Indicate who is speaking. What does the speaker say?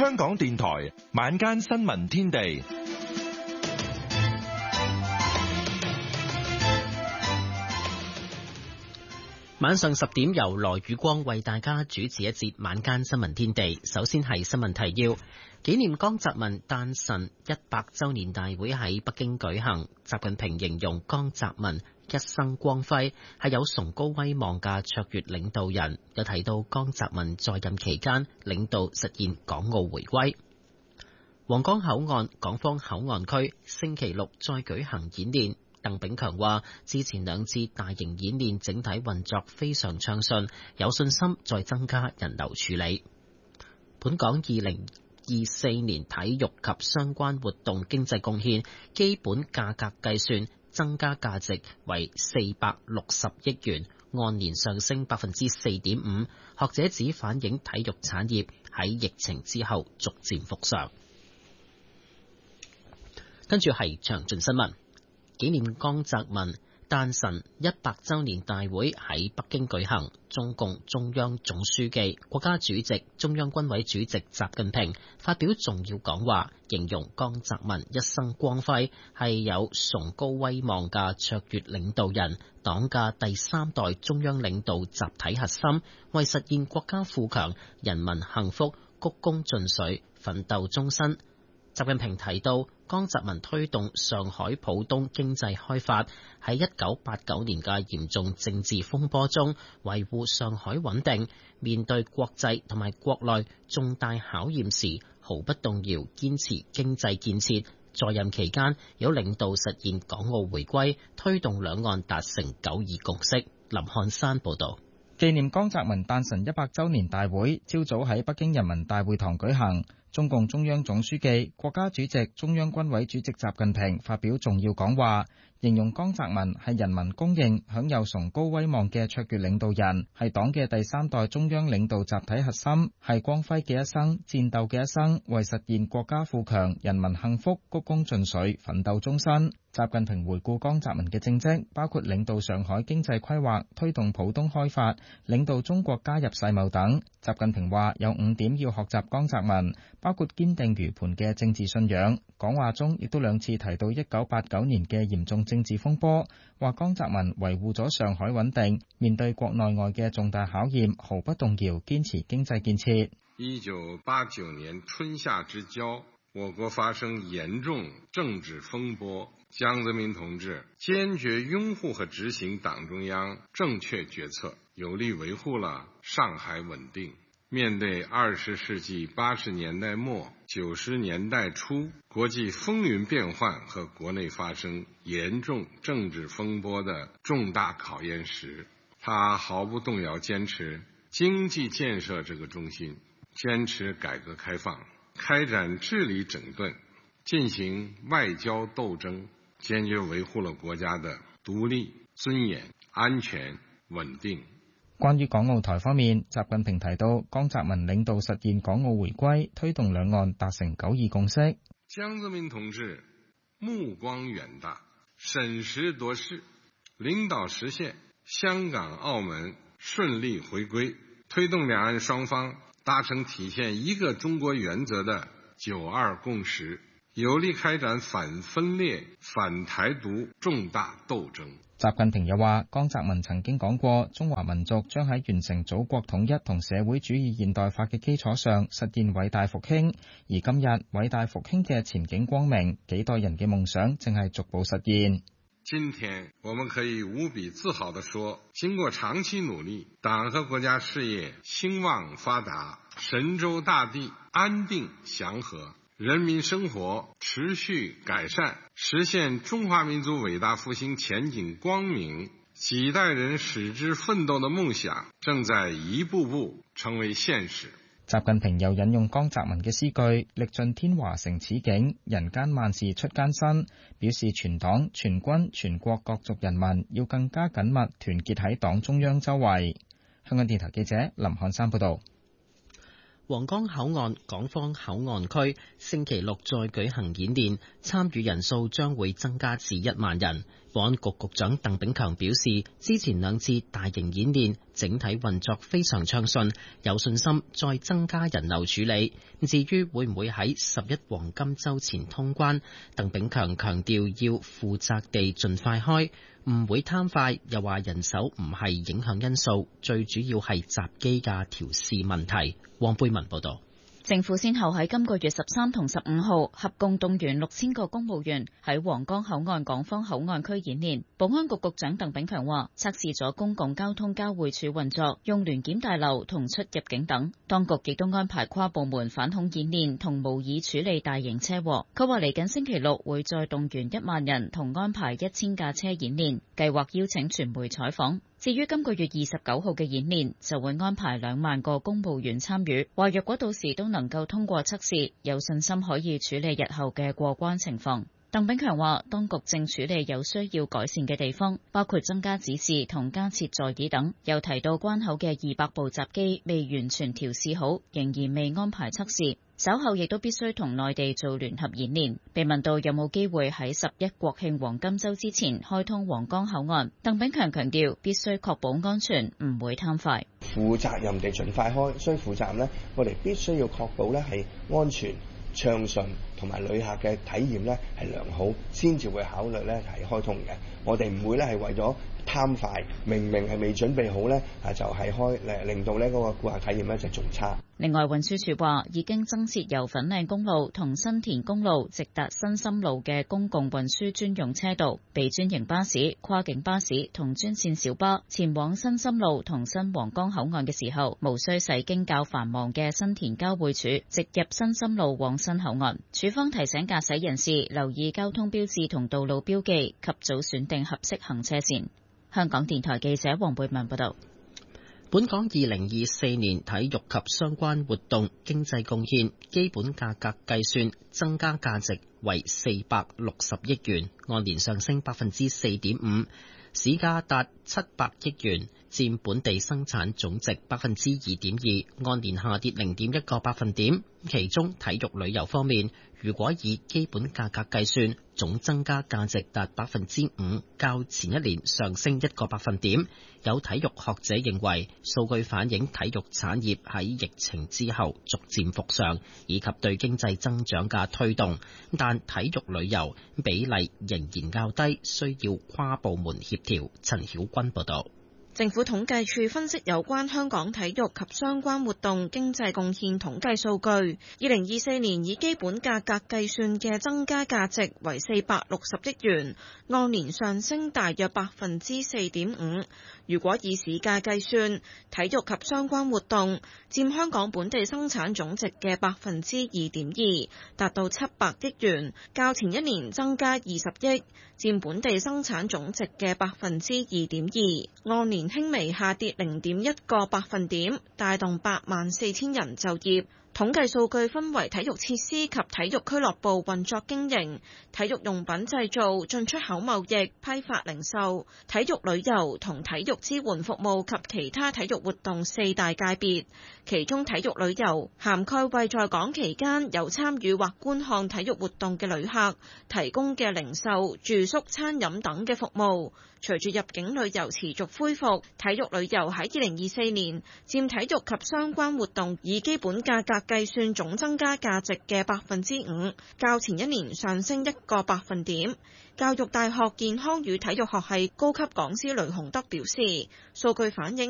Speaker 1: 香港電台晚間新聞天地。
Speaker 2: 晚上10點由羅宇光為大家主持一節晚間新聞天地。首先係新聞提要，紀念江澤民誕辰100週年大會喺北京舉行。習近平形容江澤民一生光輝，係有崇高威望嘅卓越領導人。又提到江澤民在任期間領導實現港澳回歸。皇崗口岸港方口岸區星期六再舉行演練。鄧炳強話：之前2次大型演練整體運作非常暢順，有信心再增加人流處理。本港2024年體育及相關活動經濟貢獻基本價格計算增加價值為460億元，按年上升4.5%。學者指反映體育產業喺疫情之後逐漸復常。跟住係詳盡新聞。紀念江澤民誕辰100週年大會喺北京舉行，中共中央總書記、國家主席、中央軍委主席習近平發表重要講話，形容江澤民一生光輝，係有崇高威望嘅卓越領導人，黨嘅第3代中央領導集體核心，為實現國家富強、人民幸福鞠躬盡瘁，奮鬥終身。習近平提到，江澤民推動上海浦東經濟開發，喺1989年嘅嚴重政治風波中維護上海穩定，面對國際同埋國內重大考驗時毫不動搖堅持經濟建設。在任期間有領導實現港澳回歸，推動兩岸達成9·2共識。林漢山報導。
Speaker 3: 紀念江澤民誕辰100週年大會朝早喺北京人民大會堂舉行。中共中央總書記、國家主席、中央軍委主席習近平發表重要講話，形容江澤民係人民公認享有崇高威望嘅卓越領導人，係黨嘅第3代中央領導集體核心，係光輝嘅一生、戰鬥嘅一生，為實現國家富強、人民幸福鞠躬盡瘁，奮鬥終身。習近平回顧江澤民嘅政績，包括領導上海經濟規劃、推動浦東開發、領導中國加入世貿等。習近平話有5點要學習江澤民，包括堅定如磐嘅政治信仰。講話中亦都2次提到1989年嘅嚴重政治風波，話江澤民維護咗上海穩定，面對國內外嘅重大考驗毫不動搖堅持經濟建設。
Speaker 4: 1989年春夏之交，我國發生嚴重政治風波，江澤民同志堅決擁護和執行黨中央正確決策，有力維護了上海穩定。面對20世紀80年代末90年代初國際風雲變幻和國內發生嚴重政治風波的重大考驗時，他毫不動搖堅持經濟建設這個中心，堅持改革開放，開展治理整頓，進行外交鬥爭，堅決維護了國家的獨立、尊嚴、安全、穩定。
Speaker 3: 關於港澳台方面，習近平提到江澤民領導實現港澳回歸，推動兩岸達成9·2共識。
Speaker 4: 江澤民同志目光遠大，審時度勢，領導實現香港、澳門順利回歸，推動兩岸雙方達成體現一個中國原則的9·2共識，有力開展反分裂、反台獨重大鬥爭。
Speaker 3: 習近平又話，江澤民曾經講過，中華民族將喺完成祖國統一同社會主義現代化嘅基礎上實現偉大復興，而今日偉大復興嘅前景光明，幾代人嘅夢想正係逐步實現。
Speaker 4: 今天我們可以無比自豪地說，經過長期努力，黨和國家事業興旺發達，神州大地安定祥和，人民生活持續改善，實現中華民族偉大復興前景光明，幾代人矢志奮鬥的夢想正在一步步成為現實。
Speaker 3: 習近平又引用江澤民嘅詩句，歷盡天華成此景，人間萬事出艱辛，表示全黨全軍全國各族人民要更加緊密團結喺黨中央周圍。香港電台記者林漢山報道。
Speaker 2: 皇崗口岸港方口岸區星期六再舉行演練，參與人數將會增加至1萬人。 保安局局長鄧炳強表示，之前2次大型演練整體運作非常暢順，有信心再增加人流處理。至於會唔會喺11黃金週前通關，鄧炳強強調要負責地盡快開，唔會貪快，又話人手唔係影響因素，最主要係閘機嘅調試問題。黃貝文報導。
Speaker 5: 政府先後喺今個月13同15號合共動員6000個公務員喺皇崗口岸港方口岸區演練。保安局局長鄧炳強話，測試咗公共交通交匯處運作、用聯檢大樓同出入境等。當局亦都安排跨部門反恐演練同模擬處理大型車禍。佢話嚟緊星期六會再動員1萬人同安排1000架車演練，計劃邀請傳媒採訪。至於今個月29號嘅演練，就會安排2萬個公務員參與，話若果到時都能夠通過測試，有信心可以處理日後嘅過關情況。鄧炳強話，當局正處理有需要改善嘅地方，包括增加指示同加設座椅等。又提到關口嘅200部閘機未完全調試好，仍然未安排測試。稍後亦都必須同內地做聯合演練。被問到有冇機會喺11國慶黃金週之前開通皇崗口岸，鄧炳強強調必須確保安全，唔會貪快。
Speaker 6: 負責任地盡快開，所以負責任呢，我哋必須要確保呢係安全暢順，同埋旅客嘅體驗呢係良好，先至會考慮呢係開通嘅。我哋唔會呢係為咗貪快，明明係未準備好呢，就係開，令到呢嗰個顧客體驗呢就仲差。
Speaker 5: 另外，運輸署話已經增設由粉嶺公路同新田公路直達新深路嘅公共運輸專用車道，俾專營巴士、跨境巴士同專線小巴前往新深路同新皇崗口岸嘅時候，無需駛經較繁忙嘅新田交匯處，直入新深路往新口岸。署方提醒駕駛人士留意交通標誌同道路標記，及早選定合適行車線。香港電台記者黃貝文報道。
Speaker 2: 本港2024年體育及相關活動經濟貢獻基本價格計算增加價值為460億元，按年上升4.5%，市價達700億元，佔本地生產總值2.2%，按年下跌0.1個百分點。其中體育旅遊方面，如果以基本價格計算，總增加價值達5%，較前一年上升1個百分點。有體育學者認為，數據反映體育產業喺疫情之後逐漸復常，以及對經濟增長嘅推動。但體育旅遊比例仍然較低，需要跨部門協調。陳曉君報導。
Speaker 7: 政府統計處分析有關香港體育及相關活動經濟貢獻統計數據，2024年以基本價格計算嘅增加價值為460億元，按年上升大約4.5%。如果以市價計算，體育及相關活動佔香港本地生產總值嘅2.2%，達到700億元，較前一年增加20億，佔本地生產總值嘅2.2%，按年輕微下跌0.1個百分點，帶動84000人就業。統計數據分為體育設施及體育俱樂部運作經營、體育用品製造、進出口貿易、批發零售、體育旅遊同體育支援服務及其他體育活動4大界別。其中體育旅遊涵蓋為在港期間有參與或觀看體育活動嘅旅客提供嘅零售、住宿、餐飲等嘅服務。隨住入境旅遊持續恢復，體育旅遊喺2024年佔體育及相關活動以基本價格計算總增加價值嘅5%，較前一年上升1個百分點。教育大學健康與體育學系高級講師雷洪德表示，數據反映